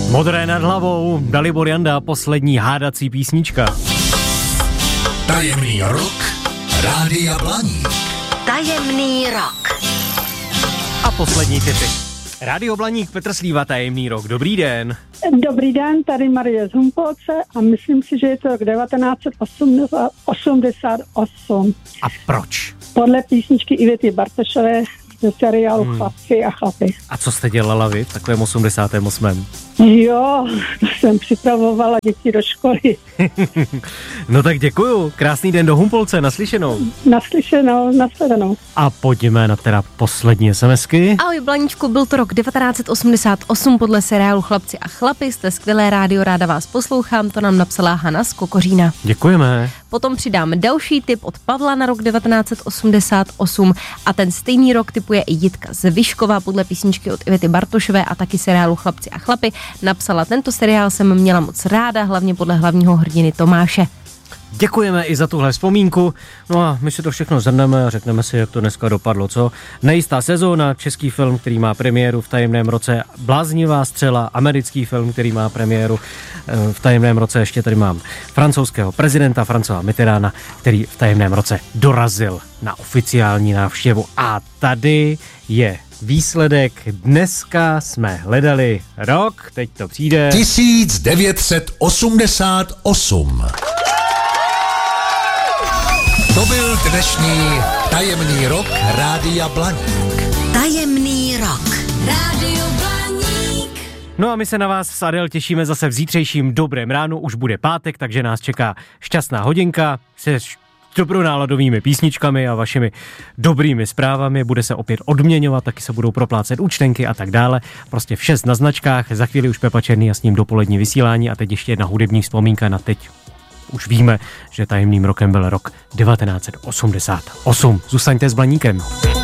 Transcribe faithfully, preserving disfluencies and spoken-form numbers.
Modré nad hlavou, Dalibor Janda, poslední hádací písnička. Tajemný rok Rádia Blaník. Tajemný rok. A poslední tipy. Rádio Blaník, Petr Slíva, Tajemný rok. Dobrý den. Dobrý den, tady Marie z Humpolce a myslím si, že je to rok devatenáct set osmdesát osm. A proč? Podle písničky Ivety Bartošové ze seriálu hmm. Chlapci a chlapy. A co jste dělala vy v takovém osmdesátém osmém Jo, jsem připravovala děti do školy. No tak děkuju, krásný den do Humpolce, naslyšenou. Naslyšenou, nashledanou. A pojďme na teda poslední SMSky. Ahoj Blaníčku, byl to rok devatenáct set osmdesát osm podle seriálu Chlapci a chlapy, jste skvělé rádio, ráda vás poslouchám, to nám napsala Hana z Kokořína. Děkujeme. Potom přidám další tip od Pavla na rok devatenáct set osmdesát osm a ten stejný rok tipuje i Jitka z Vyškova podle písničky od Ivety Bartošové a taky seriálu Chlapci a chlapy. Napsala, tento seriál jsem měla moc ráda, hlavně podle hlavního hrdiny Tomáše. Děkujeme i za tuhle vzpomínku. No a my si to všechno zhrneme a řekneme si, jak to dneska dopadlo, co? Nejistá sezóna, český film, který má premiéru v tajemném roce, Bláznivá střela, americký film, který má premiéru v tajemném roce, ještě tady mám francouzského prezidenta Françoise Mitterranda, který v tajemném roce dorazil na oficiální návštěvu. A tady je výsledek. Dneska jsme hledali rok, teď to přijde. tisíc devět set osmdesát osm. To byl dnešní Tajemný rok Rádia Blaník. Tajemný rok. Rádio Blaník. No a my se na vás s Adel těšíme zase v zítřejším dobrém ránu, už bude pátek, takže nás čeká šťastná hodinka se dobronáladovými písničkami a vašimi dobrými zprávami, bude se opět odměňovat, taky se budou proplácet účtenky a tak dále. Prostě vše na značkách, za chvíli už Pepa Černý a s ním dopolední vysílání a teď ještě jedna hudební vzpomínka na teď. Už víme, že tajemným rokem byl rok devatenáct set osmdesát osm. Zůstaňte s Blaníkem.